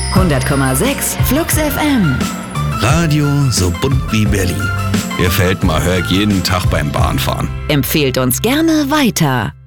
100,6 Flux FM. Radio so bunt wie Berlin. Gefällt mir, hör ich jeden Tag beim Bahnfahren. Empfehlt uns gerne weiter.